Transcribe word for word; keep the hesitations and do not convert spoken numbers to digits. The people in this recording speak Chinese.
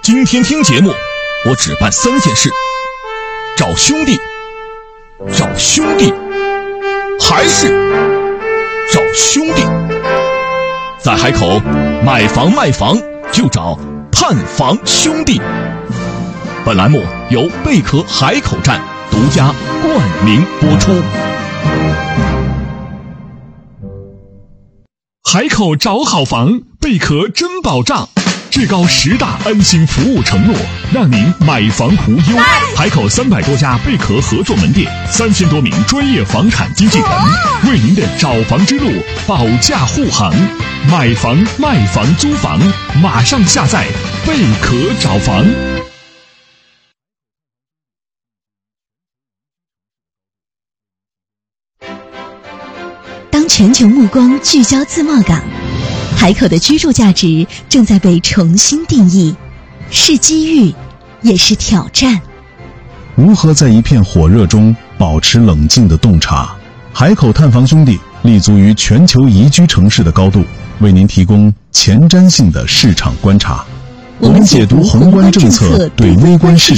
今天听节目，我只办三件事：找兄弟，找兄弟，还是找兄弟。在海口买房卖房就找探房兄弟。本栏目由贝壳海口站独家冠名播出。 海口找好房，贝壳真保障，至高十大安心服务承诺，让您买房无忧。海口三百多家贝壳合作门店，三千多名专业房产经纪人，为您的找房之路保驾护航。买房、卖房、租房，马上下载贝壳找房。 当全球目光聚焦自贸港，海口的居住价值正在被重新定义，是机遇，也是挑战。 如何在一片火热中保持冷静的洞察？海口探房兄弟立足于全球宜居城市的高度，为您提供前瞻性的市场观察。我们解读宏观政策对微观市场